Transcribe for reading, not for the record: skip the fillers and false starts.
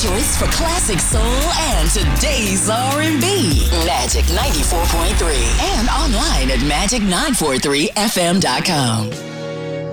choice for classic soul and today's R&B. Magic 94.3 and online at magic943fm.com.